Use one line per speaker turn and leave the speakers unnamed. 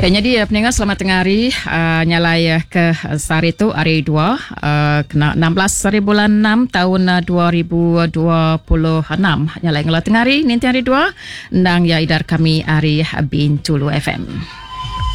Ya, jadi pendengar selamat tengah hari. Nyalai ke sehari itu hari 2 kena 16 hari bulan 6 tahun 2026. Nyalai ngelah tengah hari nanti hari 2 ndang ya idar kami hari Bintulu FM.